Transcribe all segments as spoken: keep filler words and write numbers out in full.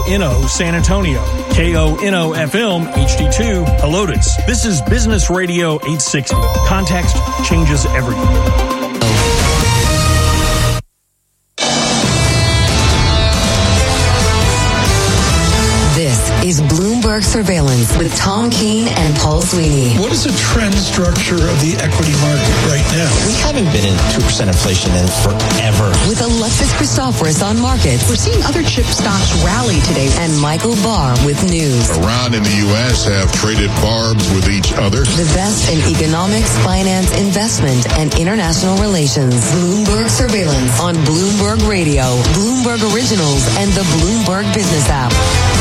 O N O San Antonio, K O N O F M H D two Helotes. This is Business Radio eight sixty. Context changes everything. Is Bloomberg Surveillance with Tom Keene and Paul Sweeney. What is the trend structure of the equity market right now? We haven't been in two percent inflation in forever. With Alexis Christoforous on markets. We're seeing other chip stocks rally today. And Michael Barr with news. Iran and the U S have traded barbs with each other. The best in economics, finance, investment, and international relations. Bloomberg Surveillance on Bloomberg Radio, Bloomberg Originals, and the Bloomberg Business app.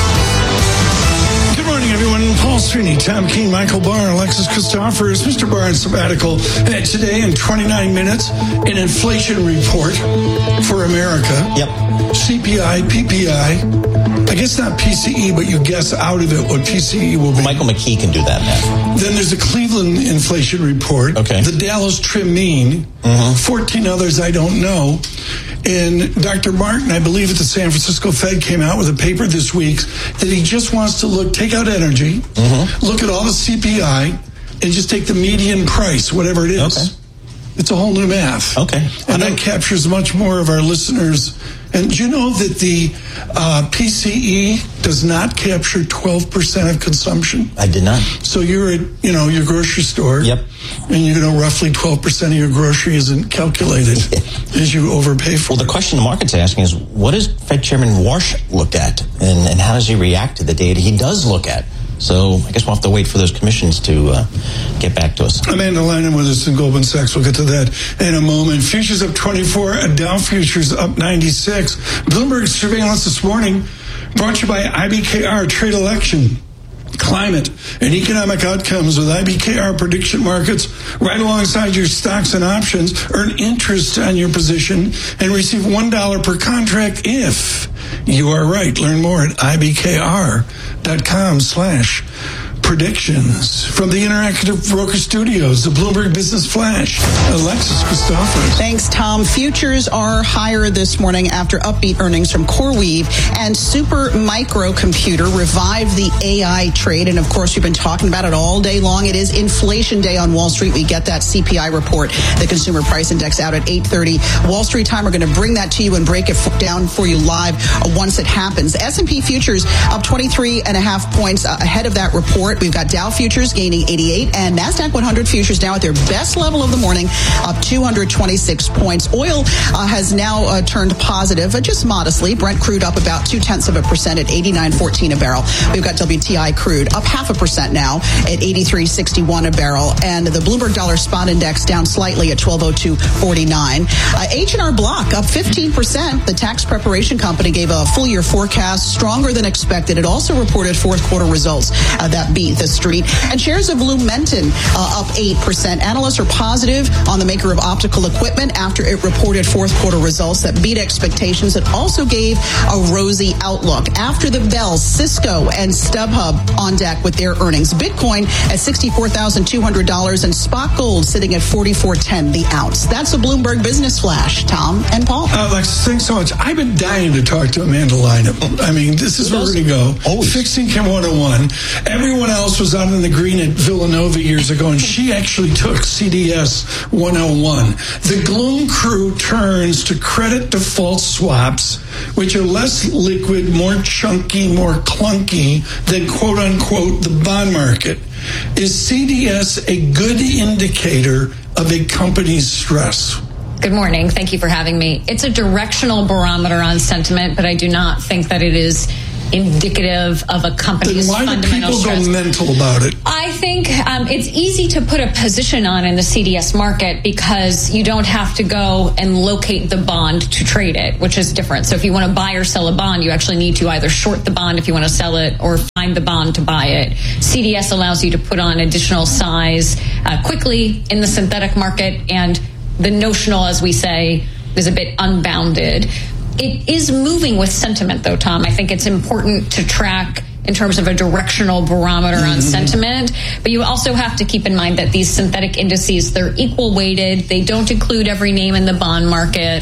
Good morning, everyone. Paul Sweeney, Tom Keene, Michael Barr, Alexis Christoforous, Mister Barr on sabbatical. And today, in twenty-nine minutes, an inflation report for America. Yep. C P I, P P I. I guess not P C E, but you guess out of it what P C E will be. Michael McKee can do that now. Then there's a Cleveland inflation report. Okay. The Dallas Trim Mean. Mm-hmm. fourteen others I don't know. And Doctor Martin, I believe at the San Francisco Fed, came out with a paper this week that he just wants to look, take out energy, mm-hmm. look at all the C P I, and just take the median price, whatever it is. Okay. It's a whole new math. Okay. And that captures much more of our listeners. And do you know that the uh, P C E does not capture twelve percent of consumption? I did not. So you're at, you know, your grocery store. Yep. And you know roughly twelve percent of your grocery isn't calculated yeah. as you overpay for. Well, the question the market's asking is, what does Fed Chairman Warsh look at? And, and how does he react to the data he does look at? So I guess we'll have to wait for those commissions to uh, get back to us. Amanda Linen with us in Goldman Sachs. We'll get to that in a moment. Futures up twenty-four, and Dow Futures up ninety-six. Bloomberg Surveillance this morning brought to you by I B K R Trade Election. Climate and economic outcomes with I B K R prediction markets right alongside your stocks and options. Earn interest on your position and receive one dollar per contract if you are right. Learn more at ibkr.com slash predictions. From the Interactive Broker Studios, the Bloomberg Business Flash, Alexis Christoforous. Thanks, Tom. Futures are higher this morning after upbeat earnings from CoreWeave and Super Microcomputer revived the A I trade. And, of course, we've been talking about it all day long. It is inflation day on Wall Street. We get that C P I report, the Consumer Price Index, out at eight thirty. Wall Street time, we're going to bring that to you and break it down for you live once it happens. S and P futures up twenty-three and a half points ahead of that report. We've got Dow futures gaining eighty-eight and NASDAQ one hundred futures now at their best level of the morning, up two hundred twenty-six points. Oil uh, has now uh, turned positive, uh, just modestly. Brent crude up about two-tenths of a percent at eighty-nine fourteen a barrel. We've got W T I crude up half a percent now at eighty-three sixty-one a barrel. And the Bloomberg Dollar Spot Index down slightly at twelve oh two forty-nine. Uh, H and R Block up fifteen percent. The tax preparation company gave a full-year forecast stronger than expected. It also reported fourth quarter results uh, that beat the street. And shares of Lumentum uh, up eight percent. Analysts are positive on the maker of optical equipment after it reported fourth quarter results that beat expectations. It also gave a rosy outlook. After the bell, Cisco and StubHub on deck with their earnings. Bitcoin at sixty-four thousand two hundred dollars and spot gold sitting at forty-four ten the ounce. That's a Bloomberg Business Flash. Tom and Paul. Uh, Alexis, thanks so much. I've been dying to talk to Amanda Linen. I mean, this is where we're going to go. Always. Fixed Income one oh one. Everyone else was out in the green at Villanova years ago, and she actually took C D S one oh one. The gloom crew turns to credit default swaps, which are less liquid, more chunky, more clunky than quote-unquote the bond market. Is C D S a good indicator of a company's stress? Good morning. Thank you for having me. It's a directional barometer on sentiment, but I do not think that it is indicative of a company's then why fundamental do people stress. go mental about it? I think um, it's easy to put a position on in the C D S market because you don't have to go and locate the bond to trade it, which is different. So if you want to buy or sell a bond, you actually need to either short the bond if you want to sell it or find the bond to buy it. C D S allows you to put on additional size uh, quickly in the synthetic market, and the notional, as we say, is a bit unbounded. It is moving with sentiment, though, Tom. I think it's important to track in terms of a directional barometer on mm-hmm. sentiment. But you also have to keep in mind that these synthetic indices, they're equal weighted. They don't include every name in the bond market.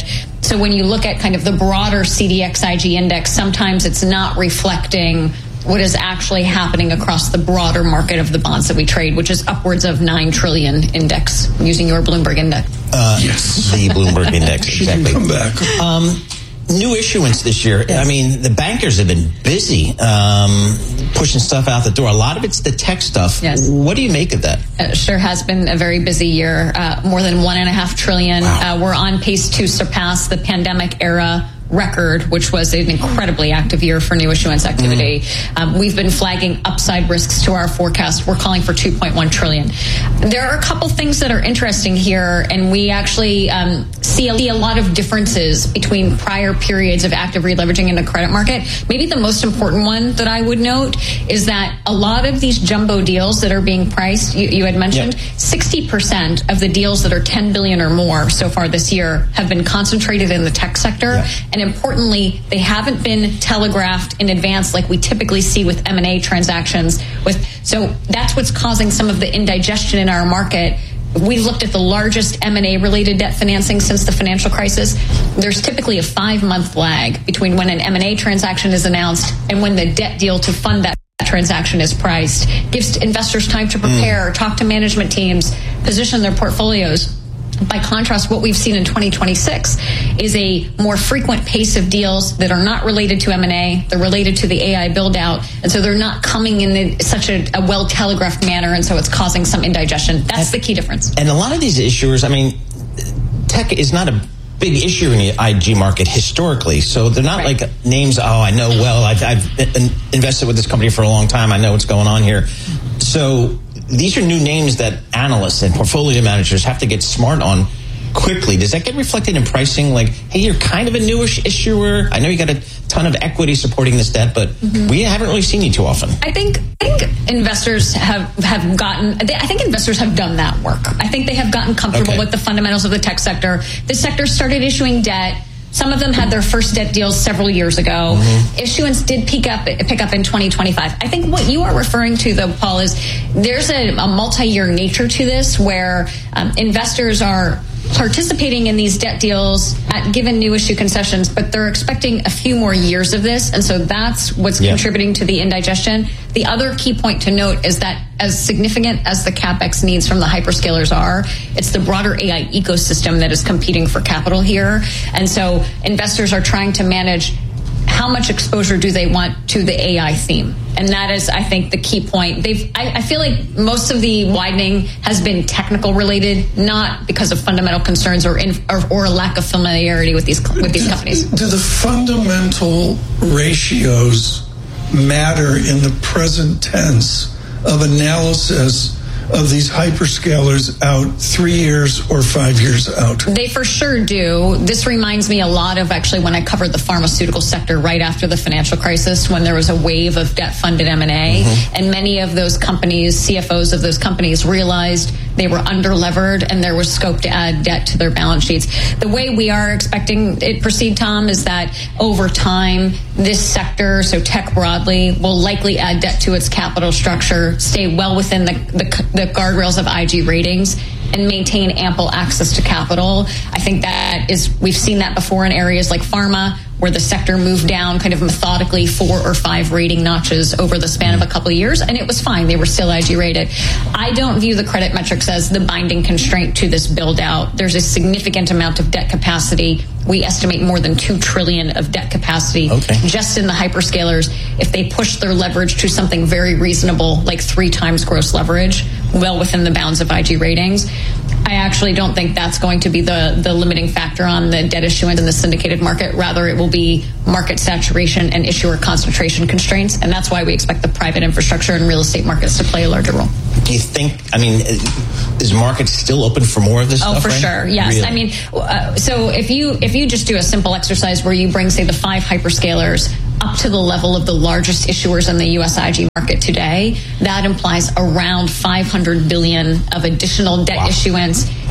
So when you look at kind of the broader C D X I G index, sometimes it's not reflecting what is actually happening across the broader market of the bonds that we trade, which is upwards of nine trillion index, using your Bloomberg index. Uh, yes. The Bloomberg index, exactly. Come back. Um, new issuance this year. Yes. I mean, the bankers have been busy um, pushing stuff out the door. A lot of it's the tech stuff. Yes. What do you make of that? It sure has been a very busy year. Uh, more than one and a half trillion. Wow. Uh, we're on pace to surpass the pandemic era record, which was an incredibly active year for new issuance activity. Mm. Um, we've been flagging upside risks to our forecast. We're calling for two point one trillion. There are a couple things that are interesting here, and we actually um, see a lot of differences between prior periods of active releveraging in the credit market. Maybe the most important one that I would note is that a lot of these jumbo deals that are being priced, you, you had mentioned, yep. sixty percent of the deals that are ten billion or more so far this year have been concentrated in the tech sector. Yep. And importantly, they haven't been telegraphed in advance like we typically see with M and A transactions. With so that's what's causing some of the indigestion in our market. We looked at the largest M and A related debt financing since the financial crisis. There's typically a five-month lag between when an M and A transaction is announced and when the debt deal to fund that transaction is priced. Gives investors time to prepare, mm. talk to management teams, position their portfolios. By contrast, what we've seen in twenty twenty-six is a more frequent pace of deals that are not related to M and A. They're related to the A I build-out. And so they're not coming in the, such a, a well-telegraphed manner, and so it's causing some indigestion. That's and, the key difference. And a lot of these issuers, I mean, tech is not a big issue in the I G market historically. So they're not right. like names, oh, I know well. I've, I've invested with this company for a long time. I know what's going on here. So these are new names that analysts and portfolio managers have to get smart on quickly. Does that get reflected in pricing? Like, hey, you're kind of a newish issuer. I know you got a ton of equity supporting this debt, but mm-hmm. we haven't really seen you too often. I think I think investors have, have gotten, I think investors have done that work. I think they have gotten comfortable okay. with the fundamentals of the tech sector. The sector started issuing debt. Some of them had their first debt deals several years ago. Mm-hmm. Issuance did pick up pick up in twenty twenty-five. I think what you are referring to, though, Paul, is there's a, a multi-year nature to this where um, investors are participating in these debt deals at given new issue concessions, but they're expecting a few more years of this. And so that's what's yeah. contributing to the indigestion. The other key point to note is that as significant as the CapEx needs from the hyperscalers are, it's the broader A I ecosystem that is competing for capital here. And so investors are trying to manage how much exposure do they want to the A I theme? And that is, I think, the key point. They've, I, I feel like most of the widening has been technical related, not because of fundamental concerns or, in, or, or a lack of familiarity with these with these companies. Do the fundamental ratios matter in the present tense of analysis of these hyperscalers out three years or five years out? They for sure do. This reminds me a lot of actually when I covered the pharmaceutical sector right after the financial crisis, when there was a wave of debt-funded M and A, mm-hmm. and many of those companies, C F Os of those companies, realized they were under-levered and there was scope to add debt to their balance sheets. The way we are expecting it proceed, Tom, is that over time, this sector, so tech broadly, will likely add debt to its capital structure, stay well within the, the the guardrails of I G ratings, and maintain ample access to capital. I think that is, we've seen that before in areas like pharma, where the sector moved down kind of methodically four or five rating notches over the span of a couple of years, and it was fine. They were still I G rated. I don't view the credit metrics as the binding constraint to this build out. There's a significant amount of debt capacity. We estimate more than two trillion of debt capacity okay. just in the hyperscalers. If they push their leverage to something very reasonable, like three times gross leverage, well within the bounds of I G ratings, I actually don't think that's going to be the, the limiting factor on the debt issuance in the syndicated market. Rather, it will be market saturation and issuer concentration constraints. And that's why we expect the private infrastructure and real estate markets to play a larger role. Do you think, I mean, is market still open for more of this oh, stuff? Oh, for right? sure. Yes. Really? I mean, uh, so if you if you just do a simple exercise where you bring, say, the five hyperscalers up to the level of the largest issuers in the U S I G market today, that implies around five hundred billion dollars of additional debt wow. issuance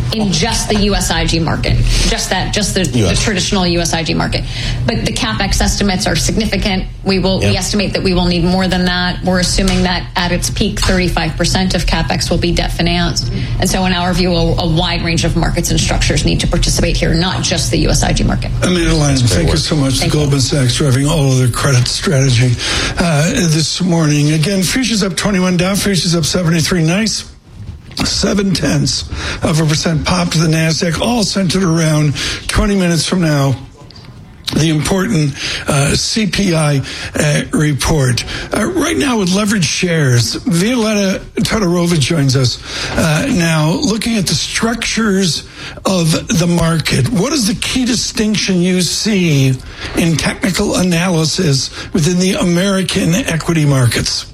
in just the U S I G market, just that, just the, the traditional U S I G market. But the CapEx estimates are significant. We will, yep. we estimate that we will need more than that. We're assuming that at its peak, thirty-five percent of CapEx will be debt financed. And so in our view, a, a wide range of markets and structures need to participate here, not just the U S I G market. Amanda Lyon, thank work. you so much. Thank Goldman Sachs driving all of their credit strategy uh, this morning. Again, futures up twenty-one, Dow futures up seventy-three. Nice. Seven tenths of a percent pop to the NASDAQ, all centered around twenty minutes from now. The important uh, C P I uh, report. Uh, right now with leveraged shares, Violeta Todorova joins us uh, now looking at the structures of the market. What is the key distinction you see in technical analysis within the American equity markets?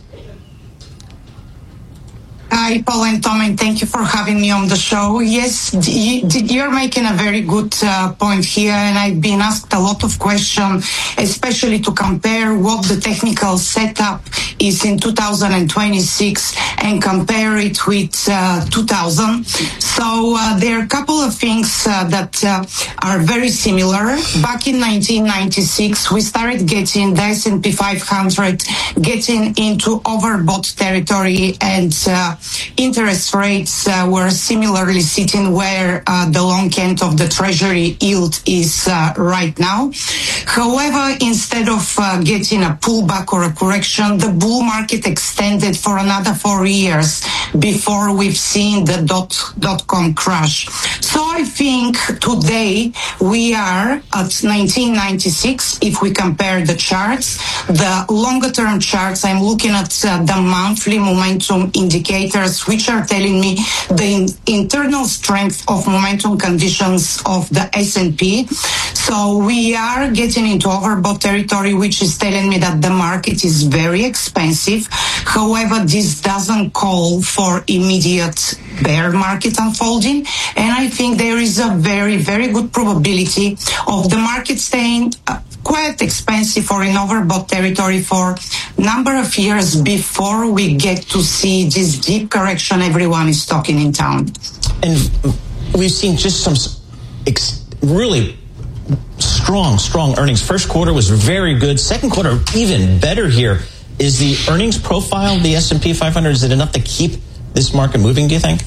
Hi, Paul and Tom, and thank you for having me on the show. Yes, you're making a very good uh, point here, and I've been asked a lot of questions, especially to compare what the technical setup is in two thousand twenty-six and compare it with uh, two thousand. So uh, there are a couple of things uh, that uh, are very similar. Back in nineteen ninety-six, we started getting the S and P five hundred getting into overbought territory, and uh, interest rates uh, were similarly sitting where uh, the long end of the treasury yield is uh, right now. However, instead of uh, getting a pullback or a correction, the bull market extended for another four years before we've seen the dot, dot-com crash. So I think today we are at nineteen ninety-six. If we compare the charts, the longer term charts, I'm looking at uh, the monthly momentum indicators, which are telling me the in- internal strength of momentum conditions of the S and P. So we are getting into overbought territory, which is telling me that the market is very expensive. However, this doesn't call for immediate bear market unfolding. And I think there is a very, very good probability of the market staying uh, quite expensive or in overbought territory for a number of years before we get to see this deep correction everyone is talking in town. And we've seen just some ex- really strong, strong earnings. First quarter was very good. Second quarter, even better here. Is the earnings profile of the S and P five hundred, is it enough to keep this market moving, do you think?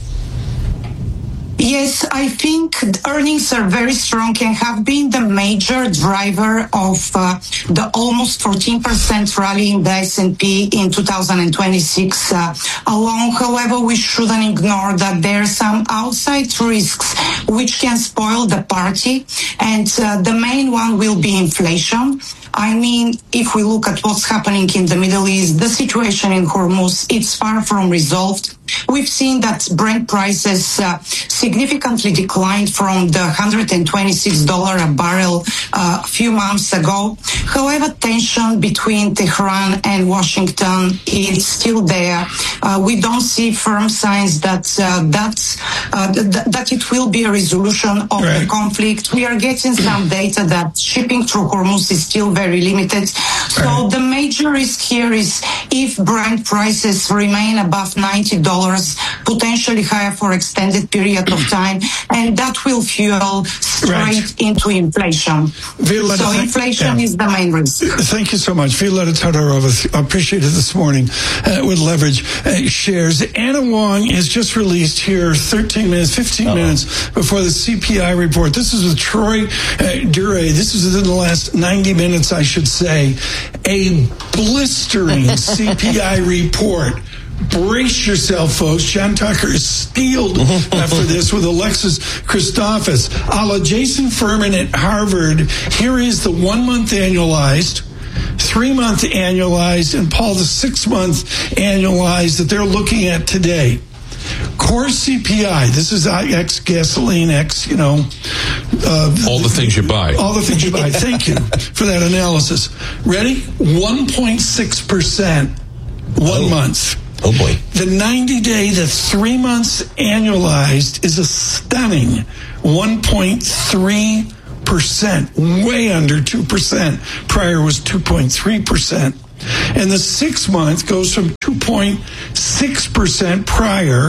Yes, I think earnings are very strong and have been the major driver of uh, the almost fourteen percent rally in the S and P in two thousand twenty-six uh, alone. However, we shouldn't ignore that there are some outside risks which can spoil the party, and uh, the main one will be inflation. I mean, if we look at what's happening in the Middle East, the situation in Hormuz, it's far from resolved. We've seen that Brent prices uh, significantly declined from the one hundred twenty-six dollars a barrel uh, a few months ago. However, tension between Tehran and Washington is still there. Uh, we don't see firm signs that uh, that, uh, th- that it will be a resolution of right. the conflict. We are getting some data that shipping through Hormuz is still very limited. So right. the major risk here is if Brent prices remain above ninety dollars, potentially higher for extended period of time, and that will fuel straight right. into inflation. Violeta, so inflation yeah. is the main risk. Thank you so much. Violeta Todorova, appreciate it this morning uh, with leverage uh, shares. Anna Wong has just released here thirteen minutes, fifteen Uh-oh. minutes before the C P I report. This is with Troy uh, Dure. This is within the last ninety minutes, I should say. A blistering C P I report. Brace yourself, folks. John Tucker is steeled uh, for this with Alexis Christophas. A la Jason Furman at Harvard, here is the one-month annualized, three-month annualized, and Paul, the six-month annualized that they're looking at today. Core C P I, this is X gasoline, X, you know. Uh, all the things you buy. All the things you buy. Thank you for that analysis. Ready? one point six percent one oh. month. Oh, boy. The ninety-day, the three months annualized is a stunning one point three percent, way under two percent. Prior was two point three percent. And the six month goes from two point six percent prior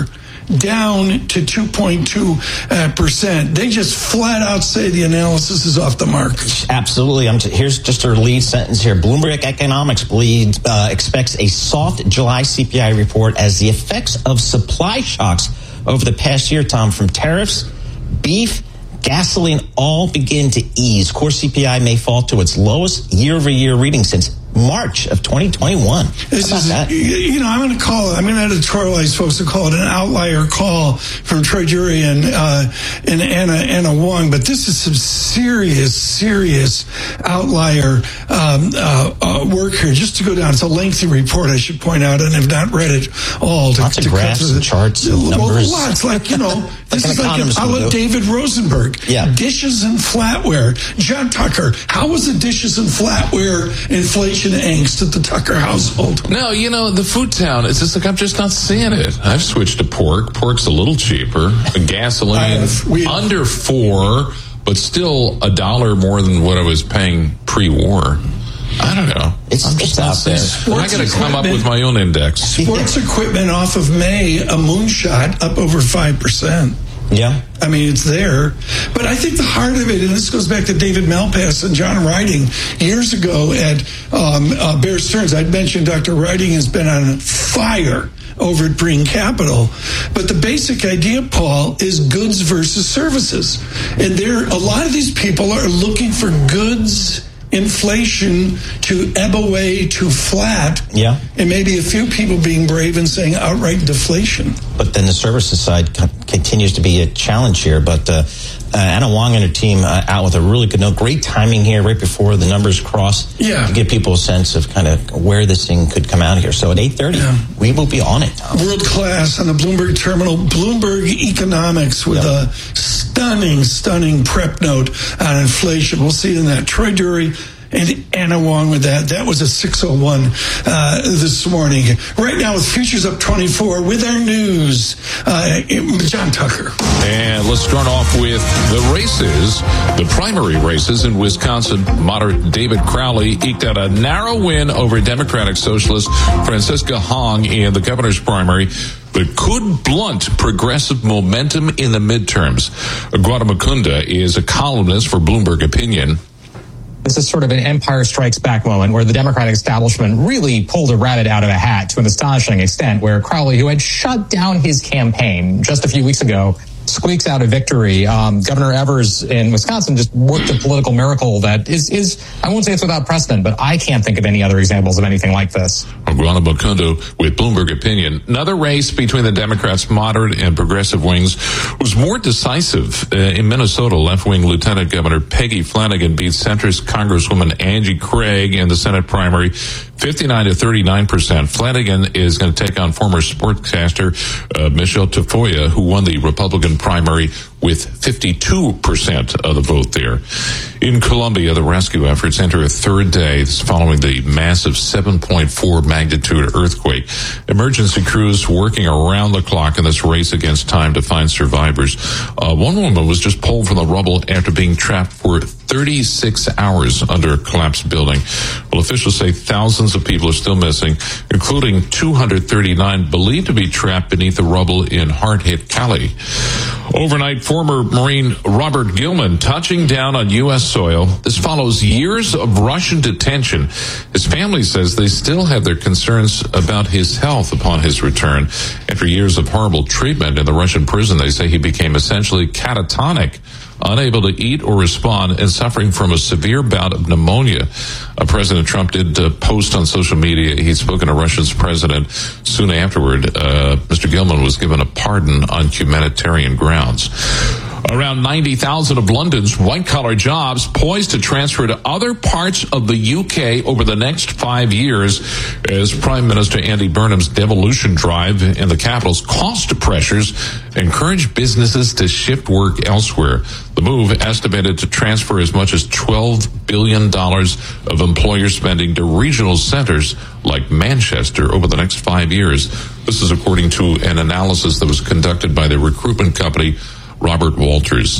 down to two point two percent. They just flat out say the analysis is off the mark. Absolutely. I'm t- here's just her lead sentence here. Bloomberg Economics believes, uh, expects a soft July C P I report as the effects of supply shocks over the past year, Tom, from tariffs, beef, gasoline, all begin to ease. Core C P I may fall to its lowest year-over-year reading since March of twenty twenty-one. This is, that? you know, I'm going to call it, I'm going to editorialize folks to call it an outlier call from Troy Jury and, uh, and Anna, Anna Wong, but this is some serious, serious outlier um, uh, uh, work here. Just to go down, it's a lengthy report, I should point out, and I've not read it all. To, lots to of graphs and charts and well, numbers. Lots, like, you know, this like is like a la David Rosenberg. Yeah. Dishes and flatware. John Tucker, how was the dishes and flatware inflation angst at the Tucker household? No, you know, the Food Town, it's just like, I'm just not seeing it. I've switched to pork. Pork's a little cheaper. Gasoline, have, we, under four, but still a dollar more than what I was paying pre-war. I don't know. It's, I'm it's just not out there. seeing it. I got to come up with my own index. Sports equipment off of May, a moonshot, up over five percent. Yeah. I mean, it's there. But I think the heart of it, and this goes back to David Malpass and John Riding years ago at um, uh, Bear Stearns. I'd mentioned Doctor Riding has been on fire over at Green Capital. But the basic idea, Paul, is goods versus services. And there, a lot of these people are looking for goods inflation to ebb away to flat. Yeah. And maybe a few people being brave and saying outright deflation. But then the services side co- continues to be a challenge here. But uh, uh, Anna Wong and her team uh, out with a really good note. Great timing here right before the numbers cross. Yeah. To give people a sense of kind of where this thing could come out here. So at eight thirty, yeah. we will be on it, Tom. World class on the Bloomberg terminal. Bloomberg Economics with yep. a stunning, stunning prep note on inflation. We'll see you in that. Troy Dury and Anna Wong with that. That was a six oh one uh, this morning. Right now with futures up twenty-four with our news. Uh, John Tucker. And let's start off with the races. The primary races in Wisconsin. Moderate David Crowley eked out a narrow win over Democratic Socialist Franziska Hong in the governor's primary, but could blunt progressive momentum in the midterms. Guada Mukunda is a columnist for Bloomberg Opinion. This is sort of an Empire Strikes Back moment where the Democratic establishment really pulled a rabbit out of a hat to an astonishing extent, where Crowley, who had shut down his campaign just a few weeks ago, squeaks out a victory. Um, Governor Evers in Wisconsin just worked a political miracle that is, is, I won't say it's without precedent, but I can't think of any other examples of anything like this. Guada Mukunda with Bloomberg Opinion. Another race between the Democrats' moderate and progressive wings was more decisive. Uh, in Minnesota, left-wing Lieutenant Governor Peggy Flanagan beat centrist Congresswoman Angie Craig in the Senate primary, fifty-nine to thirty-nine percent. Flanagan is going to take on former sportscaster uh, Michelle Tafoya, who won the Republican primary with fifty-two percent of the vote there. In Colombia, the rescue efforts enter a third day following the massive seven point four magnitude earthquake. Emergency crews working around the clock in this race against time to find survivors. Uh, one woman was just pulled from the rubble after being trapped for thirty-six hours under a collapsed building. Well, officials say thousands of people are still missing, including two hundred thirty-nine believed to be trapped beneath the rubble in hard-hit Cali. Overnight, former Marine Robert Gilman touching down on U S soil. This follows years of Russian detention. His family says they still have their concerns about his health upon his return. After years of horrible treatment in the Russian prison, they say he became essentially catatonic, unable to eat or respond, and suffering from a severe bout of pneumonia. Uh, President Trump did uh, post on social media he'd spoken to Russia's president. Soon afterward, uh, Mister Gilman was given a pardon on humanitarian grounds. Around ninety thousand of London's white-collar jobs poised to transfer to other parts of the U K over the next five years as Prime Minister Andy Burnham's devolution drive and the capital's cost pressures encourage businesses to shift work elsewhere. The move estimated to transfer as much as twelve billion dollars of employer spending to regional centers like Manchester over the next five years. This is according to an analysis that was conducted by the recruitment company Robert Walters.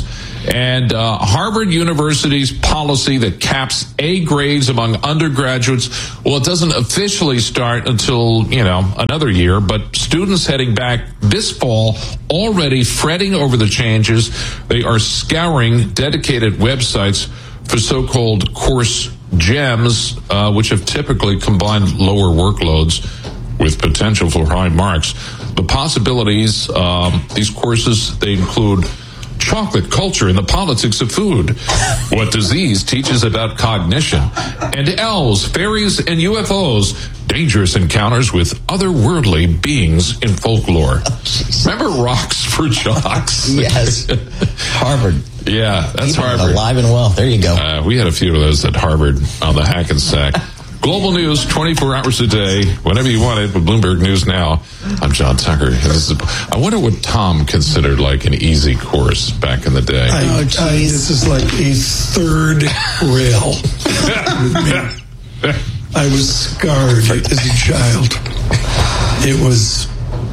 And uh, Harvard University's policy that caps A grades among undergraduates, well, it doesn't officially start until, you know, another year, but students heading back this fall already fretting over the changes. They are scouring dedicated websites for so-called course gems, uh, which have typically combined lower workloads with potential for high marks. The possibilities, um, these courses, they include chocolate culture and the politics of food, what disease teaches about cognition, and elves, fairies, and U F Os, dangerous encounters with otherworldly beings in folklore. Oh, remember Rocks for Jocks? Yes. Harvard. Yeah, that's People Harvard. Alive and well. There you go. Uh, we had a few of those at Harvard on the Hackensack. Global news, twenty-four hours a day, whenever you want it, with Bloomberg News Now. I'm John Tucker. This is, I wonder what Tom considered like an easy course back in the day. I, Oh, I, this is like a third rail with me. I was scarred as a child. It was...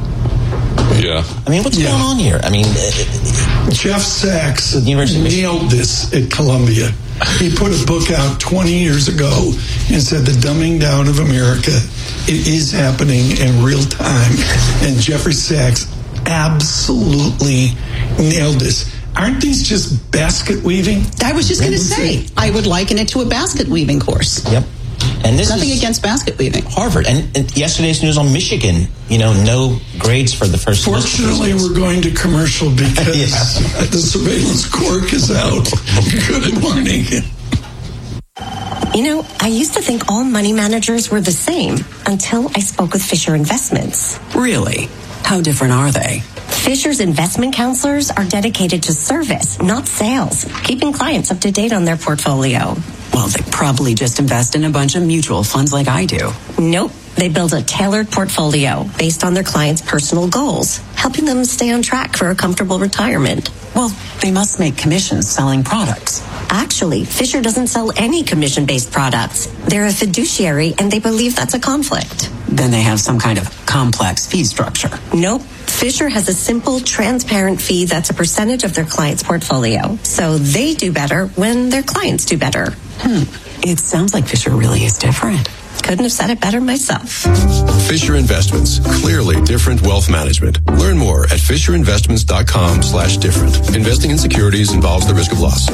Yeah. I mean, what's Yeah. going on here? I mean, uh, Jeff Sachs University of Michigan. nailed this at Columbia. He put a book out twenty years ago and said the dumbing down of America, it is happening in real time. And Jeffrey Sachs absolutely nailed this. Aren't these just basket weaving? I was just going to say, I would liken it to a basket weaving course. Yep. And this Nothing is against basket weaving. Harvard. And, and yesterday's news on Michigan, you know, no grades for the first semester. Fortunately, we're going to commercial because Yeah. the surveillance cork is out. Good morning. You know, I used to think all money managers were the same until I spoke with Fisher Investments. Really? How different are they? Fisher's investment counselors are dedicated to service, not sales, keeping clients up to date on their portfolio. Well, they probably just invest in a bunch of mutual funds like I do. Nope. They build a tailored portfolio based on their clients' personal goals, helping them stay on track for a comfortable retirement. Well, they must make commissions selling products. Actually, Fisher doesn't sell any commission-based products. They're a fiduciary, and they believe that's a conflict. Then they have some kind of complex fee structure. Nope. Fisher has a simple, transparent fee that's a percentage of their client's portfolio. So they do better when their clients do better. Hmm. It sounds like Fisher really is different. Couldn't have said it better myself. Fisher Investments. Clearly different wealth management. Learn more at fisherinvestments.com slash different. Investing in securities involves the risk of loss.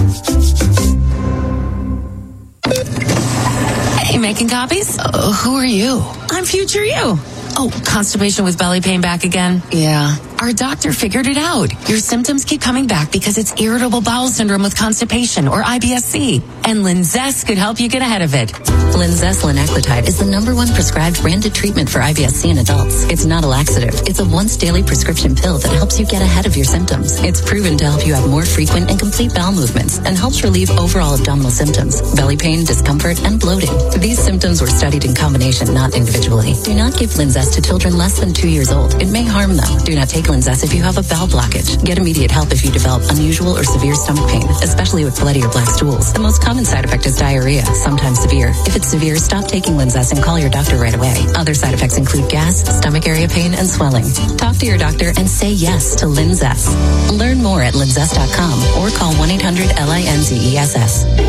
Hey, making copies? Uh, who are you? I'm future you. Oh, constipation with belly pain back again? Yeah. Our doctor figured it out. Your symptoms keep coming back because it's irritable bowel syndrome with constipation, or I B S C. And Linzess could help you get ahead of it. Linzess linaclotide is the number one prescribed branded treatment for I B S C in adults. It's not a laxative. It's a once daily prescription pill that helps you get ahead of your symptoms. It's proven to help you have more frequent and complete bowel movements and helps relieve overall abdominal symptoms, belly pain, discomfort, and bloating. These symptoms were studied in combination, not individually. Do not give Linzess to children less than two years old. It may harm them. Do not take Linzess if you have a bowel blockage. Get immediate help if you develop unusual or severe stomach pain, especially with bloody or black stools. The most common side effect is diarrhea, sometimes severe. If it's severe, stop taking Linzess and call your doctor right away. Other side effects include gas, stomach area pain, and swelling. Talk to your doctor and say yes to Linzess. Learn more at linzess dot com or call one eight hundred L I N Z E S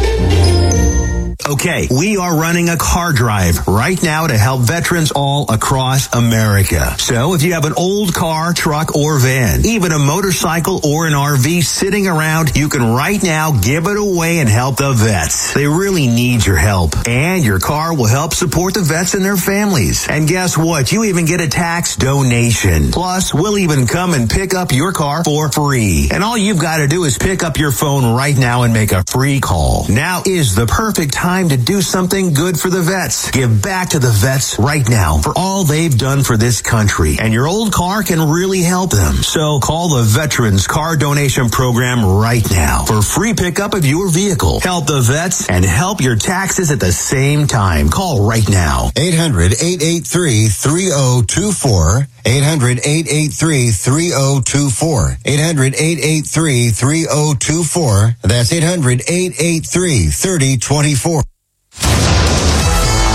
S. Okay, we are running a car drive right now to help veterans all across America. So if you have an old car, truck, or van, even a motorcycle or an R V sitting around, you can right now give it away and help the vets. They really need your help. And your car will help support the vets and their families. And guess what? You even get a tax donation. Plus, we'll even come and pick up your car for free. And all you've got to do is pick up your phone right now and make a free call. Now is the perfect time to do something good for the vets. Give back to the vets right now for all they've done for this country. And your old car can really help them. So call the Veterans Car Donation Program right now for free pickup of your vehicle. Help the vets and help your taxes at the same time. Call right now. eight hundred, eight eight three, three oh two four. eight hundred, eight eight three, three oh two four. eight hundred, eight eight three, three oh two four. That's eight hundred, eight eight three, three oh two four. Mark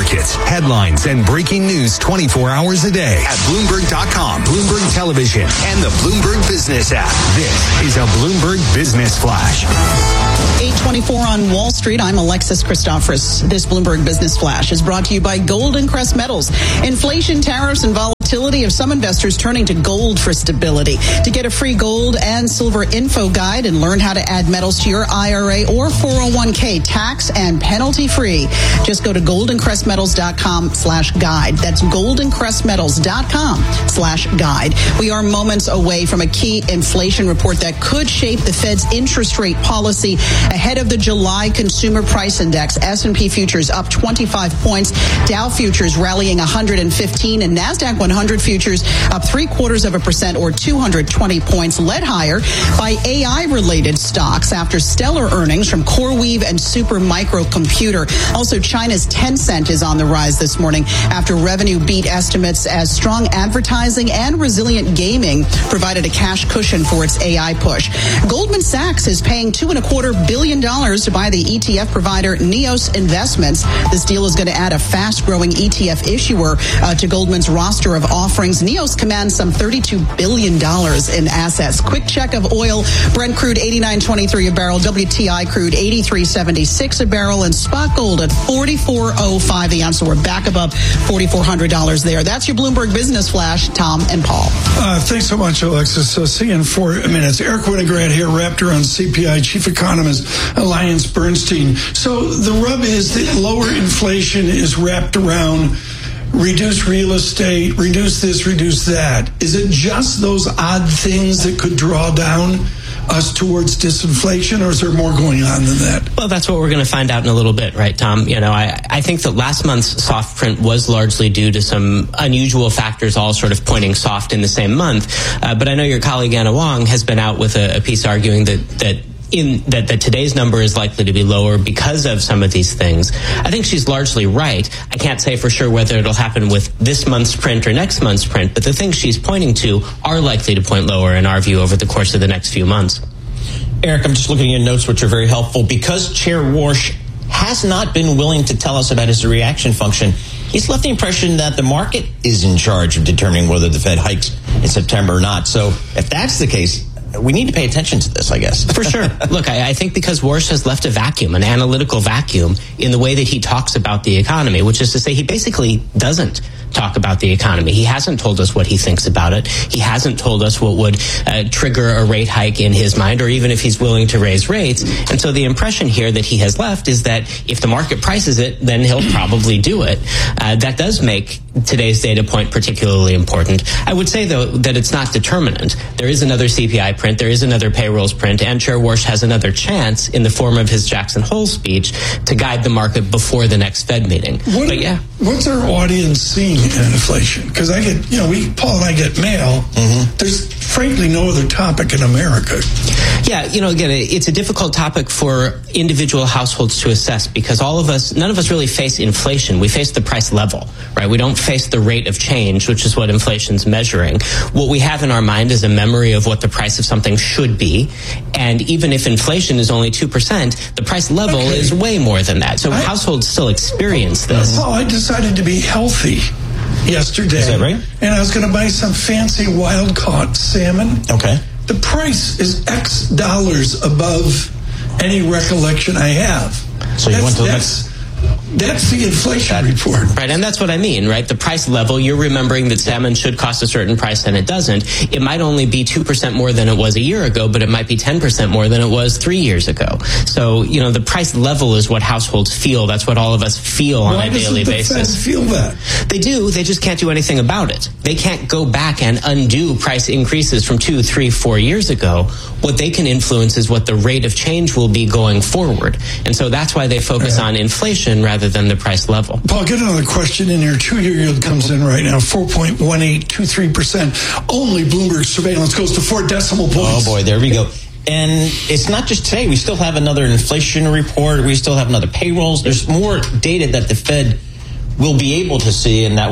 markets, headlines, and breaking news twenty-four hours a day at Bloomberg dot com, Bloomberg Television, and the Bloomberg Business app. This is a Bloomberg Business Flash. eight twenty-four on Wall Street. I'm Alexis Christophorus. This Bloomberg Business Flash is brought to you by Golden Crest Metals. Inflation, tariffs, and volatility of some investors turning to gold for stability. To get a free gold and silver info guide and learn how to add metals to your I R A or four oh one k tax and penalty free, just go to golden crest metals dot com slash guide. That's golden crest metals dot com slash guide. We are moments away from a key inflation report that could shape the Fed's interest rate policy ahead of the July Consumer Price Index. S and P futures up twenty-five points, Dow futures rallying one hundred fifteen, and NASDAQ one hundred futures up three quarters of a percent or two hundred twenty points, led higher by A I-related stocks after stellar earnings from CoreWeave and Super Micro Computer. Also, China's Tencent is on the rise this morning after revenue beat estimates as strong advertising and resilient gaming provided a cash cushion for its A I push. Goldman Sachs is paying two and a quarter billion dollars to buy the E T F provider Neos Investments. This deal is going to add a fast-growing E T F issuer uh, to Goldman's roster of offerings. Neos commands some thirty-two billion dollars in assets. Quick check of oil. Brent crude eighty-nine twenty-three a barrel. W T I crude eighty-three seventy-six a barrel. And spot gold at forty-four oh five the ounce. So we're back above forty-four hundred dollars there. That's your Bloomberg Business Flash. Tom and Paul. Uh, thanks so much, Alexis. Uh, see you in four minutes. Eric Winograd here, Raptor on C P I, Chief Economist, Alliance Bernstein. So the rub is that lower inflation is wrapped around reduce real estate, reduce this, reduce that. Is it just those odd things that could draw down us towards disinflation, or is there more going on than that? Well, that's what we're going to find out in a little bit, right, Tom? You know, I, I think that last month's soft print was largely due to some unusual factors all sort of pointing soft in the same month. Uh, but I know your colleague Anna Wong has been out with a, a piece arguing that that in that, that today's number is likely to be lower because of some of these things. I think she's largely right. I can't say for sure whether it'll happen with this month's print or next month's print, but the things she's pointing to are likely to point lower in our view over the course of the next few months. Eric, I'm just looking at your notes, which are very helpful. Because Chair Warsh has not been willing to tell us about his reaction function, he's left the impression that the market is in charge of determining whether the Fed hikes in September or not. So if that's the case, we need to pay attention to this, I guess. For sure. Look, I, I think because Warsh has left a vacuum, an analytical vacuum, in the way that he talks about the economy, which is to say he basically doesn't talk about the economy. He hasn't told us what he thinks about it. He hasn't told us what would uh, trigger a rate hike in his mind, or even if he's willing to raise rates. And so the impression here that he has left is that if the market prices it, then he'll probably do it. Uh, that does make today's data point particularly important. I would say, though, that it's not determinant. There is another C P I print, there is another payrolls print, and Chair Warsh has another chance in the form of his Jackson Hole speech to guide the market before the next Fed meeting. What, but yeah. What's our audience seeing in inflation? Because I get, you know, we, Paul and I get mail. Mm-hmm. There's frankly no other topic in America. Yeah, you know, again, it's a difficult topic for individual households to assess because all of us, none of us really face inflation. We face the price level, right? We don't face the rate of change, which is what inflation's measuring. What we have in our mind is a memory of what the price of something should be. And even if inflation is only two percent, the price level okay. is way more than that. So I, households still experience this. Paul, I decided to be healthy yesterday. Is that right? And I was going to buy some fancy wild-caught salmon. Okay. The price is X dollars above any recollection I have. So you that's, went to the that's, next... That's the inflation report. Right, and that's what I mean, right? The price level, you're remembering that salmon should cost a certain price and it doesn't. It might only be two percent more than it was a year ago, but it might be ten percent more than it was three years ago. So, you know, the price level is what households feel. That's what all of us feel on Why a daily the basis. Fed feel that? They do. They just can't do anything about it. They can't go back and undo price increases from two, three, four years ago. What they can influence is what the rate of change will be going forward. And so that's why they focus yeah. on inflation rather than the price level. Paul, get another question in here. Two-year yield comes in right now, four point one eight two three percent. Only Bloomberg surveillance goes to four decimal points. Oh, boy, there we go. And it's not just today. We still have another inflation report. We still have another payrolls. There's more data that the Fed will be able to see, and that will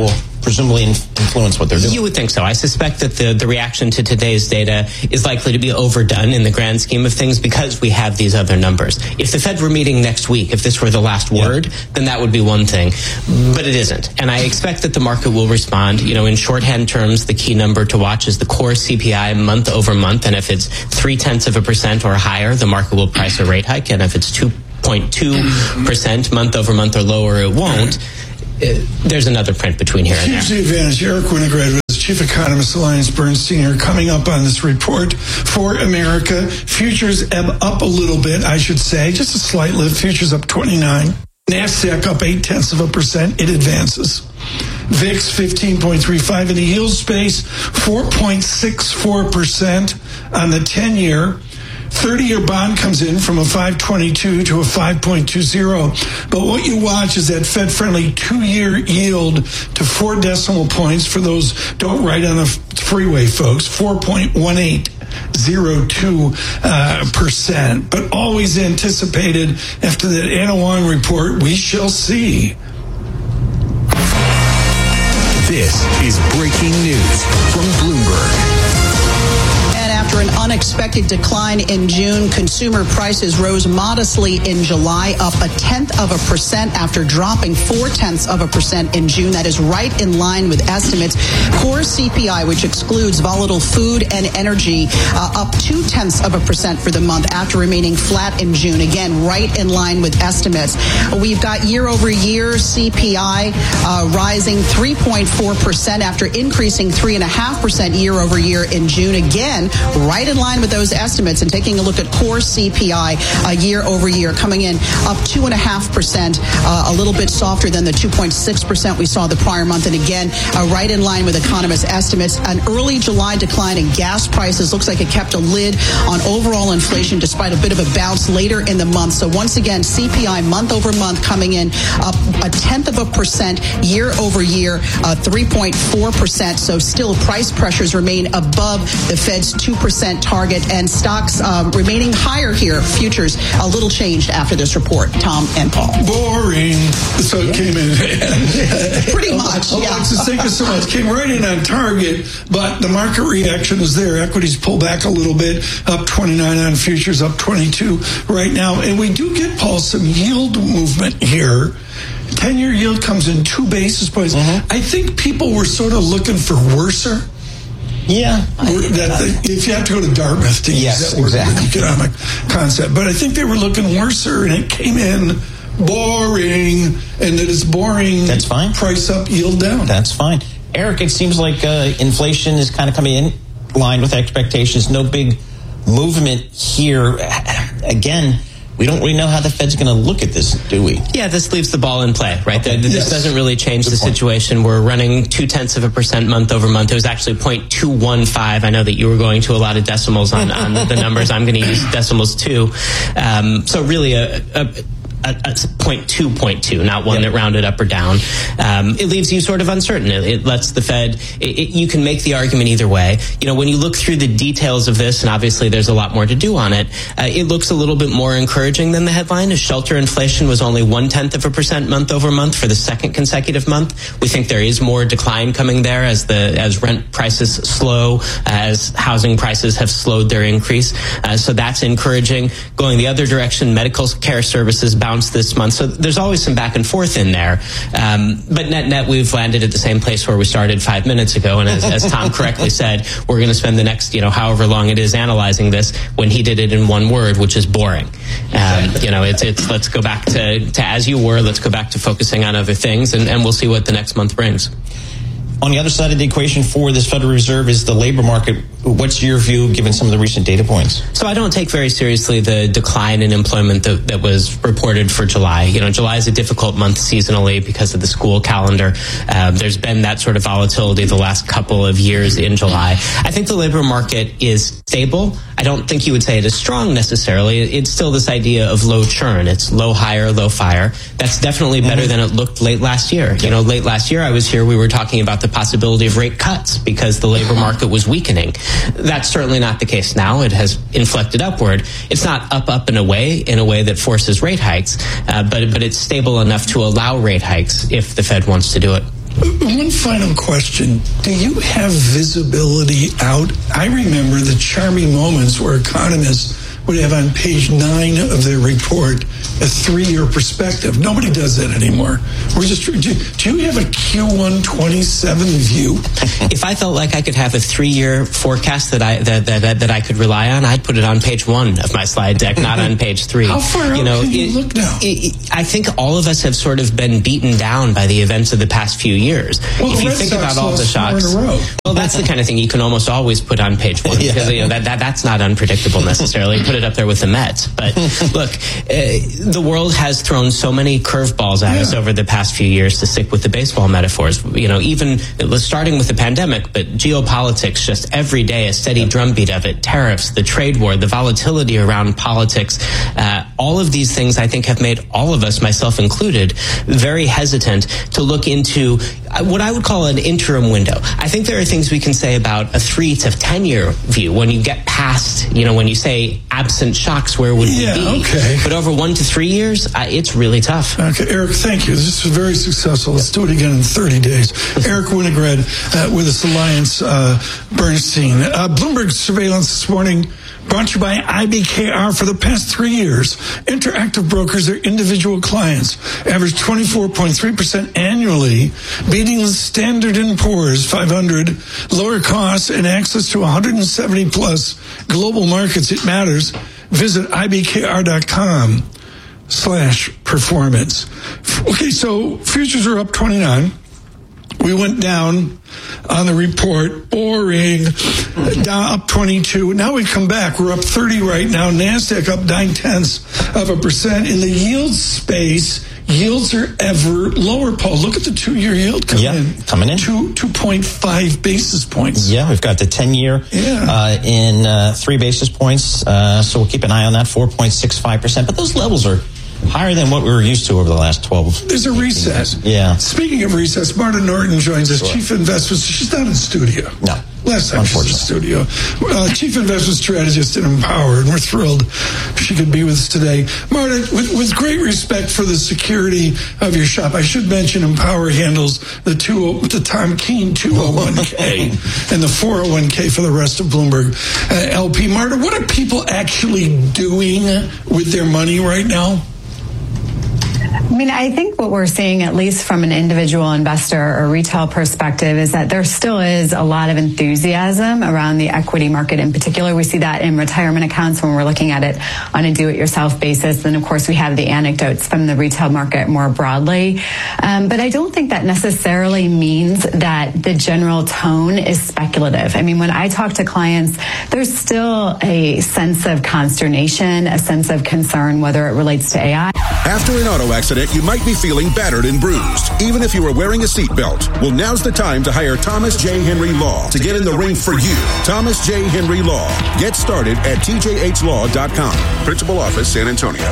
presumably influence what they're doing. You would think so. I suspect that the, the reaction to today's data is likely to be overdone in the grand scheme of things because we have these other numbers. If the Fed were meeting next week, if this were the last word, yeah. then that would be one thing. But it isn't. And I expect that the market will respond. You know, in shorthand terms, the key number to watch is the core C P I month over month. And if it's three tenths of a percent or higher, the market will price a rate hike. And if it's two point two percent month over month or lower, it won't. There's another print between here and there. Here's the advantage. Eric Winograd was Chief Economist, Alliance Bernstein, are coming up on this report for America. Futures ebb up a little bit, I should say, just a slight lift. Futures up twenty-nine. NASDAQ up eight tenths of a percent. It advances. V I X fifteen point three five in the yield space, four point six four percent on the ten-year. thirty-year bond comes in from a five twenty-two to a five point two zero. But what you watch is that Fed-friendly two-year yield to four decimal points for those don't ride on the freeway, folks, four point one eight zero two uh, percent. But always anticipated after that Anna Wong report, we shall see. This is breaking news from Bloomberg. After an unexpected decline in June, consumer prices rose modestly in July, up a tenth of a percent after dropping four tenths of a percent in June. That is right in line with estimates. Core C P I, which excludes volatile food and energy, uh, up two tenths of a percent for the month after remaining flat in June. Again, right in line with estimates. We've got year over year C P I uh, rising three point four percent after increasing three point five percent year over year in June. Again, right in line with those estimates. And taking a look at core C P I uh, year over year, coming in up two point five percent, uh, a little bit softer than the two point six percent we saw the prior month. And again, uh, right in line with economists' estimates. An early July decline in gas prices looks like it kept a lid on overall inflation despite a bit of a bounce later in the month. So once again, C P I month over month coming in up a tenth of a percent year over year, uh, three point four percent. So still price pressures remain above the Fed's two percent target, and stocks uh, remaining higher here. Futures a little changed after this report. Tom and Paul. Boring. So it came in. Pretty much. Yeah. Alexis, thank you so much. Came right in on target, but the market reaction is there. Equities pull back a little bit, up twenty-nine on futures, up twenty-two right now. And we do get, Paul, some yield movement here. ten-year yield comes in two basis points. Mm-hmm. I think people were sort of looking for worser. Yeah. That, if you have to go to Dartmouth to yes, use that word, exactly. Economic concept. But I think they were looking worser, and it came in boring, and that it's boring. That's fine. Price up, yield down. That's fine. Eric, it seems like uh, inflation is kind of coming in line with expectations. No big movement here. Again, we don't really know how the Fed's going to look at this, do we? Yeah, this leaves the ball in play, right? Okay. This yes. doesn't really change Good the point. situation. We're running two tenths of a percent month over month. It was actually zero point two one five. I know that you were going to a lot of decimals on, on the numbers. I'm going to use decimals too. Um, so really a, a A, a point two point two, not one yep. that rounded up or down. Um, it leaves you sort of uncertain. It, it lets the Fed, it, it, you can make the argument either way. You know, when you look through the details of this, and obviously there's a lot more to do on it, uh, it looks a little bit more encouraging than the headline. As shelter inflation was only one tenth of a percent month over month for the second consecutive month. We think there is more decline coming there as the, as rent prices slow, as housing prices have slowed their increase. Uh, so that's encouraging. Going the other direction, medical care services bounce this month. So there's always some back and forth in there. Um, but net net, we've landed at the same place where we started five minutes ago. And as, as Tom correctly said, we're going to spend the next, you know, however long it is analyzing this when he did it in one word, which is boring. Um, you know, it's, it's, let's go back to, to as you were. Let's go back to focusing on other things, and, and we'll see what the next month brings. On the other side of the equation for this Federal Reserve is the labor market. What's your view given some of the recent data points? So I don't take very seriously the decline in employment that, that was reported for July. You know, July is a difficult month seasonally because of the school calendar. Um, there's been that sort of volatility the last couple of years in July. I think the labor market is stable. I don't think you would say it is strong necessarily. It's still this idea of low churn. It's low hire, low fire. That's definitely better mm-hmm. than it looked late last year. You know, late last year I was here, we were talking about the possibility of rate cuts because the labor market was weakening. That's certainly not the case now. It has inflected upward. It's not up, up and away in a way that forces rate hikes, uh, but but it's stable enough to allow rate hikes if the Fed wants to do it. One final question. Do you have visibility out? I remember the charming moments where economists would have on page nine of their report a three-year perspective. Nobody does that anymore. We're just. Do, do you have a Q one twenty-seven view? If I felt like I could have a three-year forecast that I that, that that I could rely on, I'd put it on page one of my slide deck, not on page three. How far you know, out can you it, look now? It, it, I think all of us have sort of been beaten down by the events of the past few years. Well, if you Red think Sox about all the shocks, well, that's the kind of thing you can almost always put on page one because yeah. you know that, that that's not unpredictable necessarily. Put it up there with the Mets. But look, uh, the world has thrown so many curveballs at yeah. us over the past few years, to stick with the baseball metaphors. You know, even starting with the pandemic, but geopolitics, just every day a steady drumbeat of it. Tariffs, the trade war, the volatility around politics. Uh, all of these things, I think, have made all of us, myself included, very hesitant to look into what I would call an interim window. I think there are things we can say about a three to ten year view. When you get past, you know, when you say absent shocks, where would yeah, we be? Okay. But over one to three years, uh, it's really tough. Okay, Eric, thank you. This was very successful. Let's do it again in thirty days. Eric Winograd uh, with us, Alliance uh, Bernstein. Uh, Bloomberg surveillance this morning brought to you by I B K R. For the past three years, Interactive Brokers, their individual clients, averaged twenty-four point three percent annually, beating the Standard and Poor's five hundred. Lower costs and access to one hundred seventy plus global markets. It matters. Visit ibkr.com slash performance. Okay, so futures are up twenty-nine. We went down on the report. Boring. Down up twenty-two. Now we come back. We're up thirty right now. NASDAQ up nine tenths of a percent. In the yield space, yields are ever lower, Paul. Look at the two-year yield coming yeah, in. coming in. Two, two point five basis points. Yeah, we've got the ten-year yeah. uh, in uh, three basis points. Uh, so we'll keep an eye on that, four point six five percent. But those levels are higher than what we were used to over the last twelve. There's a recess. Yeah. Speaking of recess, Marta Norton joins us, sure. Chief Investment. She's not in studio. No. Last time she was in studio. Uh, Chief Investment Strategist at Empower, and we're thrilled she could be with us today. Marta, with, with great respect for the security of your shop, I should mention Empower handles the two, the Tom Keene two oh one k and the four oh one k for the rest of Bloomberg uh, L P. Marta, what are people actually doing with their money right now? I mean, I think what we're seeing, at least from an individual investor or retail perspective, is that there still is a lot of enthusiasm around the equity market in particular. We see that in retirement accounts when we're looking at it on a do-it-yourself basis. Then, of course, we have the anecdotes from the retail market more broadly. Um, but I don't think that necessarily means that the general tone is speculative. I mean, when I talk to clients, there's still a sense of consternation, a sense of concern, whether it relates to A I. After an auto accident, you might be feeling battered and bruised, even if you were wearing a seatbelt. Well, now's the time to hire Thomas J. Henry Law to get in the ring for you. Thomas J. Henry Law. Get started at T J H law dot com. Principal Office, San Antonio.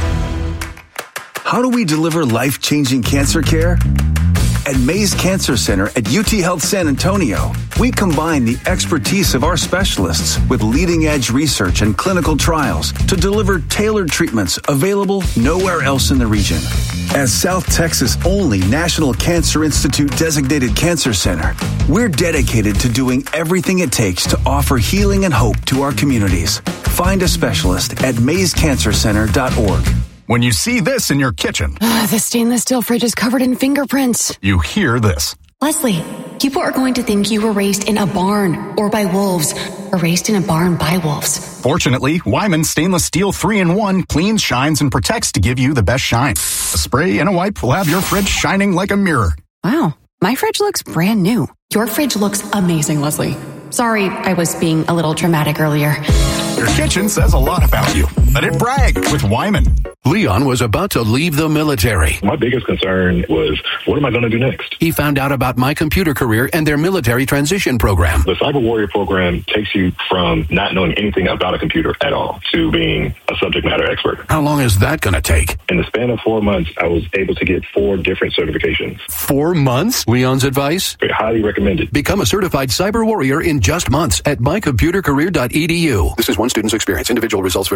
How do we deliver life-changing cancer care? At Mays Cancer Center at U T Health San Antonio, we combine the expertise of our specialists with leading-edge research and clinical trials to deliver tailored treatments available nowhere else in the region. As South Texas' only National Cancer Institute designated cancer center, we're dedicated to doing everything it takes to offer healing and hope to our communities. Find a specialist at mays cancer center dot org. When you see this in your kitchen, uh, the stainless steel fridge is covered in fingerprints. You hear this. Leslie, people are going to think you were raised in a barn or by wolves, or raised in a barn by wolves. Fortunately, Wyman Stainless Steel three in one cleans, shines, and protects to give you the best shine. A spray and a wipe will have your fridge shining like a mirror. Wow, my fridge looks brand new. Your fridge looks amazing, Leslie. Sorry, I was being a little dramatic earlier. Your kitchen says a lot about you. Let it brag with Wyman. Leon was about to leave the military. My biggest concern was, what am I going to do next? He found out about My Computer Career and their military transition program. The Cyber Warrior program takes you from not knowing anything about a computer at all to being a subject matter expert. How long is that going to take? In the span of four months, I was able to get four different certifications. Four months? Leon's advice? Highly recommended. Become a certified cyber warrior in just months at my computer career dot e d u. This is one student's experience. Individual results vary. V A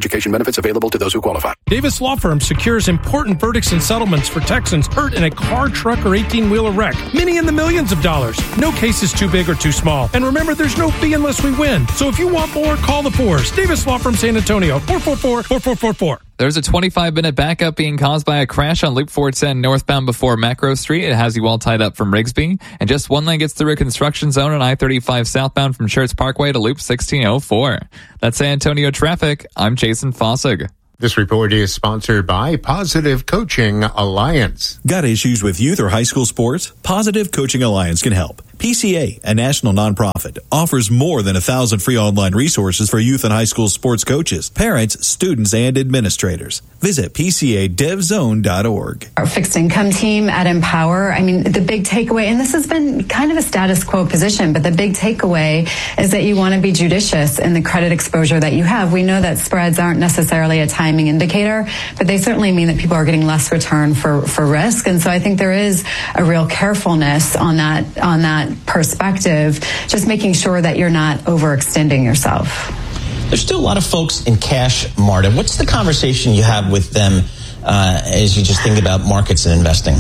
education benefits available to those who qualify. Davis Law Firm secures important verdicts and settlements for Texans hurt in a car, truck, or eighteen-wheeler wreck. Many in the millions of dollars. No case is too big or too small. And remember, there's no fee unless we win. So if you want more, call the fours. Davis Law Firm San Antonio, four four four, four four four four. There's a twenty-five minute backup being caused by a crash on Loop four ten northbound before Macro Street. It has you all tied up from Rigsby. And just one lane gets through a construction zone on I thirty-five southbound from Schertz Parkway to Loop sixteen oh four. That's San Antonio traffic. I'm Jason Fossig. This report is sponsored by Positive Coaching Alliance. Got issues with youth or high school sports? Positive Coaching Alliance can help. P C A, a national nonprofit, offers more than a thousand free online resources for youth and high school sports coaches, parents, students, and administrators. Visit P C A dev zone dot org. Our fixed income team at Empower, I mean, the big takeaway, and this has been kind of a status quo position, but the big takeaway is that you want to be judicious in the credit exposure that you have. We know that spreads aren't necessarily a timing indicator, but they certainly mean that people are getting less return for, for risk. And so I think there is a real carefulness on that, on that perspective, just making sure that you're not overextending yourself. There's still a lot of folks in cash, Marta. What's the conversation you have with them uh, as you just think about markets and investing?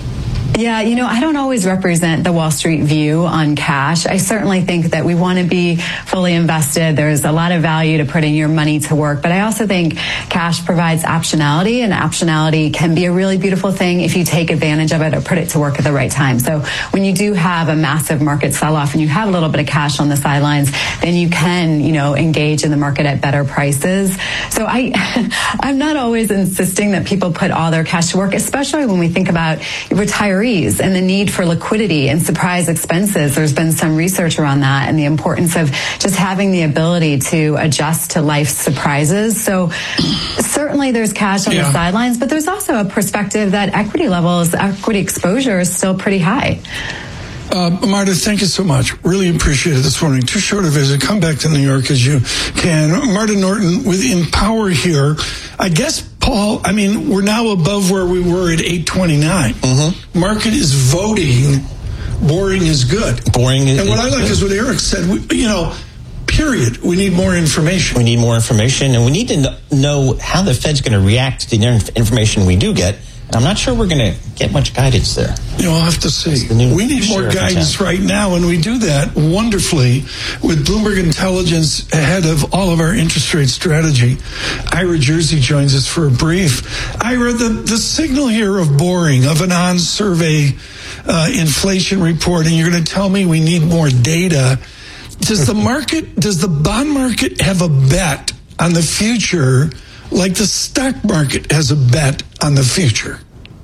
Yeah, you know, I don't always represent the Wall Street view on cash. I certainly think that we want to be fully invested. There's a lot of value to putting your money to work, but I also think cash provides optionality, and optionality can be a really beautiful thing if you take advantage of it or put it to work at the right time. So when you do have a massive market sell-off and you have a little bit of cash on the sidelines, then you can, you know, engage in the market at better prices. So I, I'm not always insisting that people put all their cash to work, especially when we think about retirees and the need for liquidity and surprise expenses. There's been some research around that and the importance of just having the ability to adjust to life's surprises. So certainly there's cash on yeah. the sidelines, but there's also a perspective that equity levels, equity exposure is still pretty high. Uh, Marta, thank you so much. Really appreciate it this morning. Too short a visit. Come back to New York as you can. Marta Norton with Empower here. I guess, Paul, I mean, we're now above where we were at eight twenty-nine. Mm-hmm. Market is voting boring is good. Boring is And what I like good. is what Eric said, we, you know, period. We need more information. We need more information, and we need to know how the Fed's going to react to the information we do get. I'm not sure we're going to get much guidance there. You'll have to see. We need more guidance right now, and we do that wonderfully with Bloomberg Intelligence ahead of all of our interest rate strategy. Ira Jersey joins us for a brief. Ira, the, the signal here of boring, of an on-survey uh, inflation report, and you're going to tell me we need more data. Does the market, does the bond market have a bet on the future like the stock market has a bet on the future?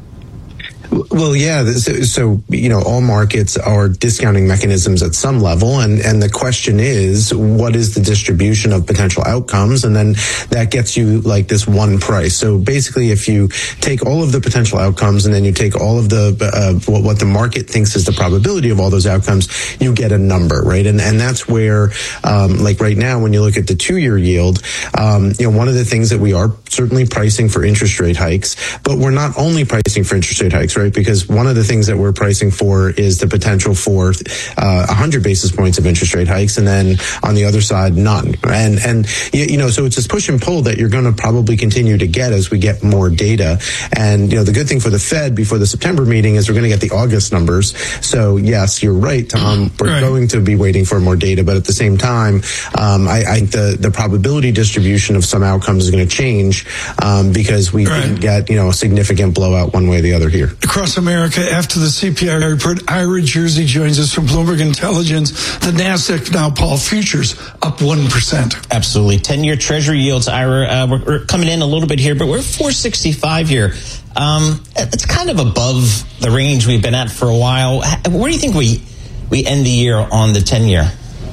Well, yeah. So, so, you know, all markets are discounting mechanisms at some level. And, and the question is, what is the distribution of potential outcomes? And then that gets you like this one price. So basically, if you take all of the potential outcomes and then you take all of the, uh, what, what the market thinks is the probability of all those outcomes, you get a number, right? And, and that's where, um, like right now, when you look at the two year yield, um, you know, one of the things that we are certainly pricing for interest rate hikes, but we're not only pricing for interest rate hikes, right? Because one of the things that we're pricing for is the potential for uh, one hundred basis points of interest rate hikes, and then on the other side, none. And, and you know, so it's this push and pull that you're going to probably continue to get as we get more data. And, you know, the good thing for the Fed before the September meeting is we're going to get the August numbers. So, yes, you're right, Tom. We're right. going to be waiting for more data. But at the same time, um, I, I think the, the probability distribution of some outcomes is going to change um, because we right. didn't get, you know, a significant blowout one way or the other here. Across America, after the C P I report, Ira Jersey joins us from Bloomberg Intelligence. The NASDAQ now, Paul, futures up one percent. Absolutely. ten-year Treasury yields, Ira, uh, we're, we're coming in a little bit here, but we're four sixty-five here. Um, it's kind of above the range we've been at for a while. Where do you think we, we end the year on the ten-year?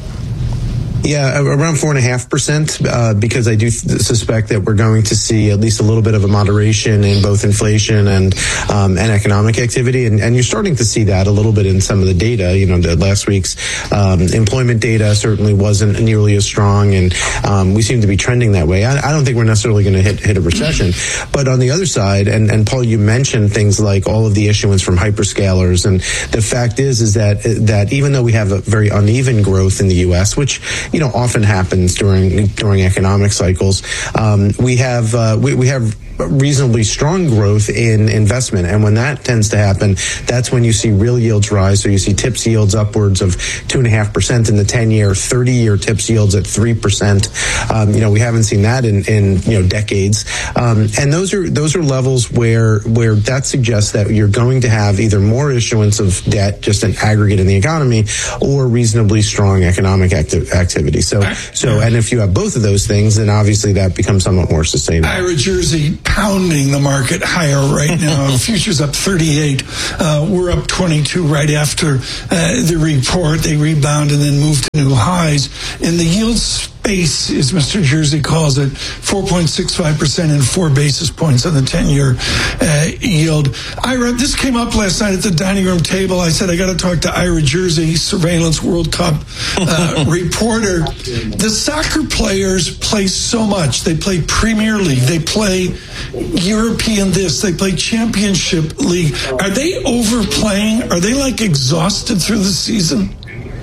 Yeah, around four and a half percent, uh, because I do th- suspect that we're going to see at least a little bit of a moderation in both inflation and um, and economic activity, and, and you're starting to see that a little bit in some of the data. You know, the last week's um, employment data certainly wasn't nearly as strong, and um, we seem to be trending that way. I, I don't think we're necessarily going to hit hit a recession, but on the other side, and and Paul, you mentioned things like all of the issuance from hyperscalers, and the fact is is that that even though we have a very uneven growth in the U S, which you know, often happens during during economic cycles. Um, we have uh, we, we have reasonably strong growth in investment, and when that tends to happen, that's when you see real yields rise. So you see TIPS yields upwards of two and a half percent in the ten-year, thirty-year TIPS yields at three percent. Um, you know, we haven't seen that in, in you know decades, um, and those are those are levels where where that suggests that you're going to have either more issuance of debt, just an aggregate in the economy, or reasonably strong economic acti- activity. So, so, and if you have both of those things, then obviously that becomes somewhat more sustainable. Ira Jersey pounding the market higher right now. Futures up thirty-eight. Uh, we're up twenty-two right after uh, the report. They rebound and then move to new highs. In the yield space, as Mister Jersey calls it, four point six five percent and four basis points on the ten-year uh, yield. Ira, this came up last night at the dining room table. I said, I got to talk to Ira Jersey, Surveillance World Cup uh, reporter. The soccer players play so much. They play Premier League. They play European this. They play Championship League. Are they overplaying? Are they like exhausted through the season?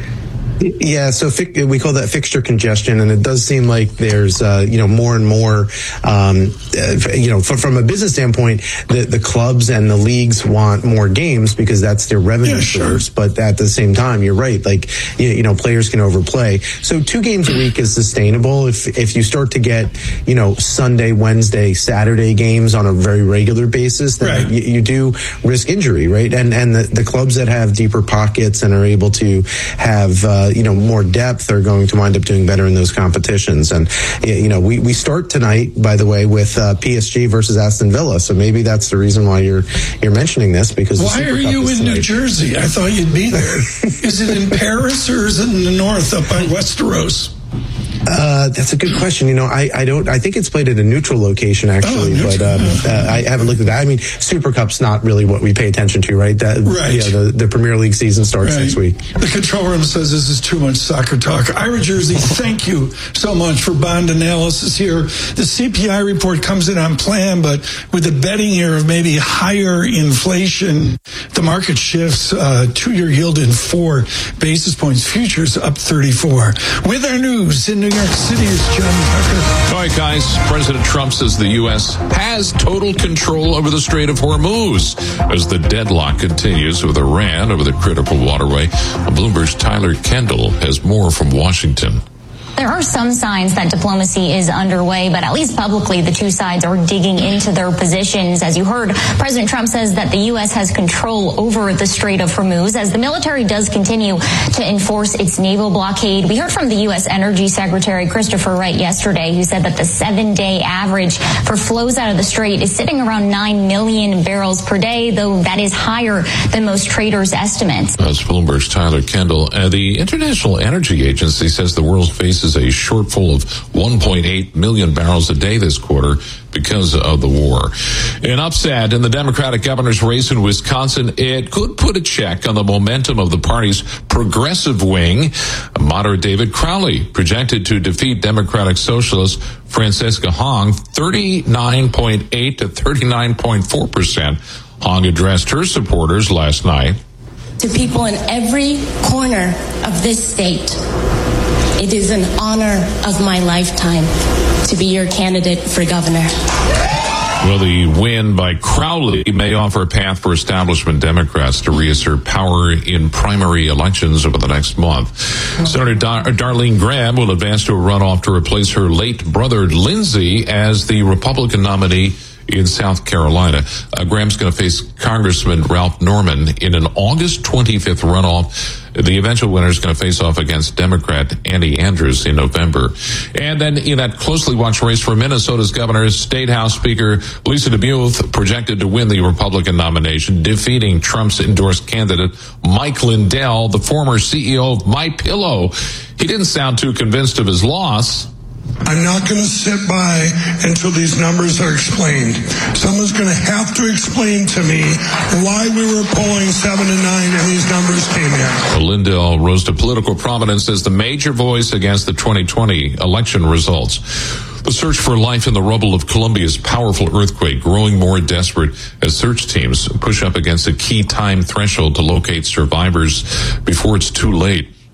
Yeah, so fi- we call that fixture congestion, and it does seem like there's, uh, you know, more and more, um, uh, you know, from, from a business standpoint, the, the clubs and the leagues want more games because that's their revenue yeah, source. Sure. But at the same time, you're right, like, you, you know, players can overplay. So two games a week is sustainable. If if you start to get, you know, Sunday, Wednesday, Saturday games on a very regular basis, then right. you, you do risk injury, right? And and the, the clubs that have deeper pockets and are able to have, uh, you know, more depth are going to wind up doing better in those competitions. And, you know, we, we start tonight, by the way, with uh, P S G versus Aston Villa. So maybe that's the reason why you're you're mentioning this. Because why are you in New Jersey? I thought you'd be there. Is it in Paris or is it in the north up by Westeros? Uh, that's a good question. You know, I, I don't, I think it's played at a neutral location actually, oh, but, um, uh, I haven't looked at that. I mean, Super Cup's not really what we pay attention to, right? That, right. Yeah, the, the Premier League season starts right. next week. The control room says this is too much soccer talk. Ira Jersey, thank you so much for bond analysis here. The C P I report comes in on plan, but with the betting here of maybe higher inflation, the market shifts, uh, two-year yield in four basis points, futures up thirty-four. With our news in New York City is John Tucker. All right, guys. President Trump says the U S has total control over the Strait of Hormuz as the deadlock continues with Iran over the critical waterway. Bloomberg's Tyler Kendall has more from Washington. There are some signs that diplomacy is underway, but at least publicly, the two sides are digging into their positions. As you heard, President Trump says that the U S has control over the Strait of Hormuz as the military does continue to enforce its naval blockade. We heard from the U S Energy Secretary Christopher Wright yesterday, who said that the seven-day average for flows out of the strait is sitting around nine million barrels per day, though that is higher than most traders' estimates. That's Bloomberg's Tyler Kendall. Uh, the International Energy Agency says the world faces a shortfall of one point eight million barrels a day this quarter because of the war. An upset in the Democratic governor's race in Wisconsin, it could put a check on the momentum of the party's progressive wing. Moderate David Crowley projected to defeat Democratic Socialist Francisca Hong thirty-nine point eight to thirty-nine point four percent. Hong addressed her supporters last night. To people in every corner of this state, it is an honor of my lifetime to be your candidate for governor. Well, the win by Crowley may offer a path for establishment Democrats to reassert power in primary elections over the next month. Senator Dar- Darlene Graham will advance to a runoff to replace her late brother Lindsey as the Republican nominee in South Carolina. Uh, Graham's going to face Congressman Ralph Norman in an August twenty-fifth runoff. The eventual winner is going to face off against Democrat Andy Andrews in November. And then in that closely watched race for Minnesota's governor, State House Speaker Lisa DeMuth projected to win the Republican nomination, defeating Trump's endorsed candidate Mike Lindell, the former C E O of MyPillow. He didn't sound too convinced of his loss. I'm not going to sit by until these numbers are explained. Someone's going to have to explain to me why we were polling seven to nine and these numbers came in. Lindell rose to political prominence as the major voice against the twenty twenty election results. The search for life in the rubble of Colombia's powerful earthquake growing more desperate as search teams push up against a key time threshold to locate survivors before it's too late.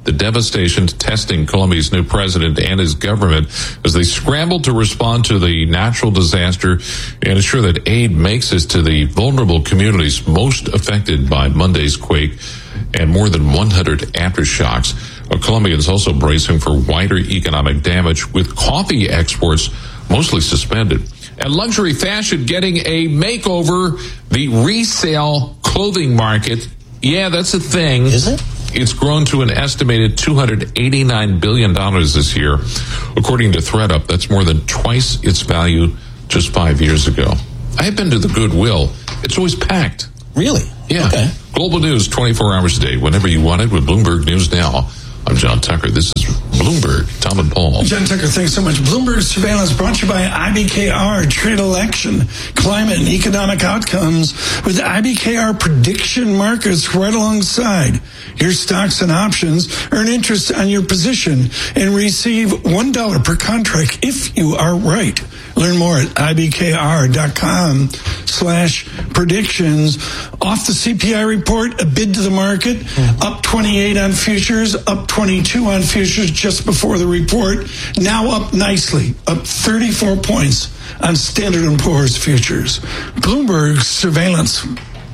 the devastation testing Colombia's new president and his government as they scramble to respond to the natural disaster and ensure that aid makes it to the vulnerable communities most affected by Monday's quake and more than one hundred aftershocks. Uh, Colombians also bracing for wider economic damage, with coffee exports mostly suspended. And luxury fashion getting a makeover, the resale clothing market. Yeah, that's a thing. Is it? It's grown to an estimated two hundred eighty-nine billion dollars this year. According to ThreadUp, that's more than twice its value just five years ago. I've been to the Goodwill. It's always packed. Really? Yeah. Okay. Global news twenty-four hours a day, whenever you want it, with Bloomberg News Now. I'm John Tucker. This is Bloomberg. Tom and Paul. John Tucker, thanks so much. Bloomberg Surveillance brought to you by I B K R, Trade Election, Climate and Economic Outcomes, with I B K R prediction markets right alongside your stocks and options. Earn interest on your position and receive one dollar per contract if you are right. Learn more at ibkr.com slash predictions. Off the C P I report, a bid to the market, up twenty-eight on futures, up twenty-two on futures just before the report. Now up nicely, up thirty-four points on Standard and Poor's futures. Bloomberg Surveillance.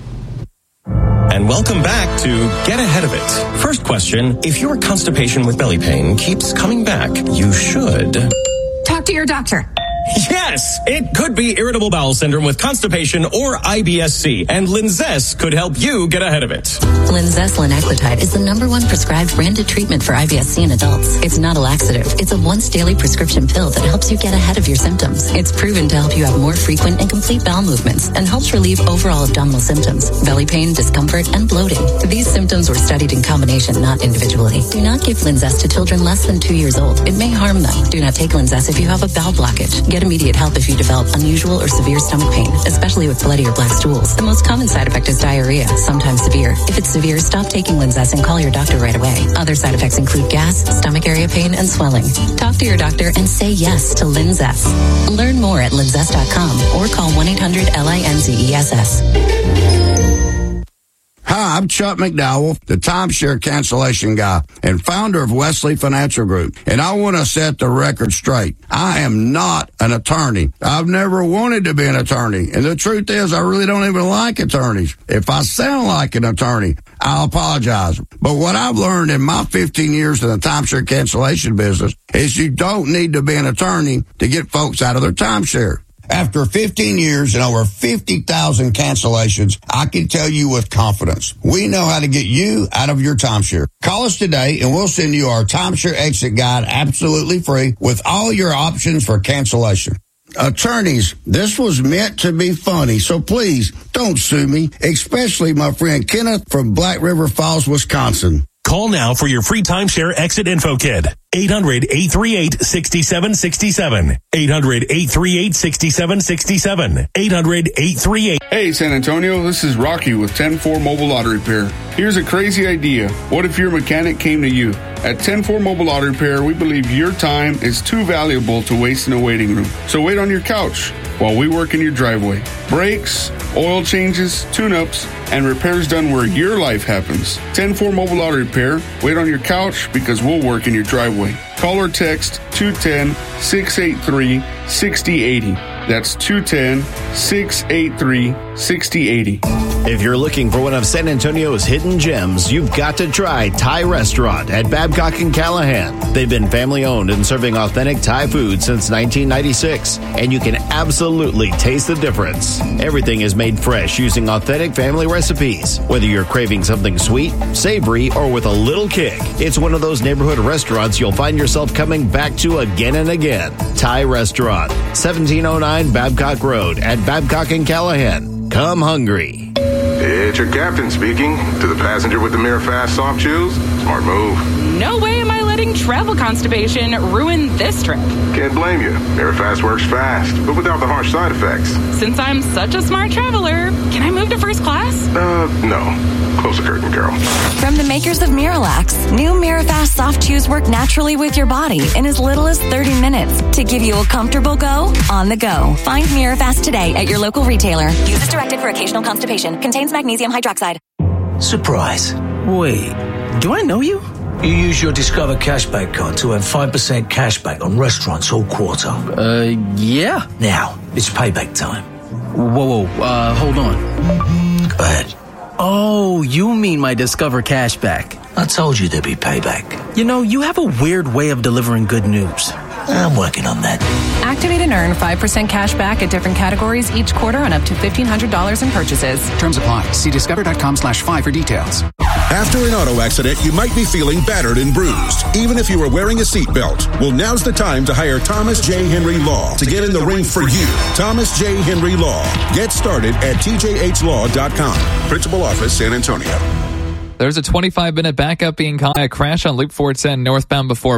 And welcome back to Get Ahead of It. First question, if your constipation with belly pain keeps coming back, you should talk to your doctor. Yes, it could be irritable bowel syndrome with constipation or I B S C, and Linzess could help you get ahead of it. Linzess linaclotide is the number one prescribed branded treatment for I B S C in adults. It's not a laxative. It's a once daily prescription pill that helps you get ahead of your symptoms. It's proven to help you have more frequent and complete bowel movements and helps relieve overall abdominal symptoms, belly pain, discomfort, and bloating. These symptoms were studied in combination, not individually. Do not give Linzess to children less than two years old. It may harm them. Do not take Linzess if you have a bowel blockage. Get immediate help if you develop unusual or severe stomach pain, especially with bloody or black stools. The most common side effect is diarrhea, sometimes severe. If it's severe, stop taking Linzess and call your doctor right away. Other side effects include gas, stomach area pain, and swelling. Talk to your doctor and say yes to Linzess. Learn more at linzess dot com or call one eight hundred L I N Z E S S. Hi, I'm Chuck McDowell, the timeshare cancellation guy and founder of Wesley Financial Group. And I want to set the record straight. I am not an attorney. I've never wanted to be an attorney. And the truth is, I really don't even like attorneys. If I sound like an attorney, I'll apologize. But what I've learned in my fifteen years in the timeshare cancellation business is you don't need to be an attorney to get folks out of their timeshare. After fifteen years and over fifty thousand cancellations, I can tell you with confidence, we know how to get you out of your timeshare. Call us today and we'll send you our timeshare exit guide absolutely free with all your options for cancellation. Attorneys, this was meant to be funny, so please don't sue me, especially my friend Kenneth from Black River Falls, Wisconsin. Call now for your free timeshare exit info kit. eight hundred, eight three eight, six seven six seven. eight hundred, eight three eight, six seven six seven. eight hundred, eight three eight. Hey, San Antonio, this is Rocky with ten four Mobile Auto Repair. Here's a crazy idea. What if your mechanic came to you? At ten four Mobile Auto Repair, we believe your time is too valuable to waste in a waiting room. So wait on your couch while we work in your driveway. Brakes, oil changes, tune-ups, and repairs done where your life happens. ten four Mobile Auto Repair. Wait on your couch because we'll work in your driveway. Call or text two one zero, six eight three, six zero eight zero. That's two one zero, six eight three, six zero eight zero. If you're looking for one of San Antonio's hidden gems, you've got to try Thai Restaurant at Babcock and Callahan. They've been family owned and serving authentic Thai food since nineteen ninety-six, and you can absolutely taste the difference. Everything is made fresh using authentic family recipes. Whether you're craving something sweet, savory, or with a little kick, it's one of those neighborhood restaurants you'll find yourself coming back to again and again. Thai Restaurant, seventeen oh nine Babcock Road at Babcock and Callahan. Come hungry. It's your captain speaking. To the passenger with the Mirror Fast soft chews, smart move. No way am I letting travel constipation ruin this trip. Can't blame you. Mirror Fast works fast, but without the harsh side effects. Since I'm such a smart traveler, can I move to first class? Uh, no. Close the curtain, Carol. From the makers of Miralax, new Mirafast soft chews work naturally with your body in as little as thirty minutes to give you a comfortable go on the go. Find Mirafast today at your local retailer. Use as directed for occasional constipation. Contains magnesium hydroxide. Surprise. Wait, do I know you? You use your Discover Cashback card to earn five percent cashback on restaurants all quarter. Uh, yeah. Now, it's payback time. Whoa, whoa, uh, hold on. Go ahead. Oh, you mean my Discover Cashback. I told you there'd be payback. You know, you have a weird way of delivering good news. I'm working on that. Activate and earn five percent cash back at different categories each quarter on up to fifteen hundred dollars in purchases. Terms apply. See discover.com slash five for details. After an auto accident, you might be feeling battered and bruised, even if you were wearing a seatbelt. Well, now's the time to hire Thomas J. Henry Law to get in the ring for you. Thomas J. Henry Law. Get started at T J H law dot com. Principal Office, San Antonio. There's a twenty-five minute backup being caused by a crash on Loop four ten northbound before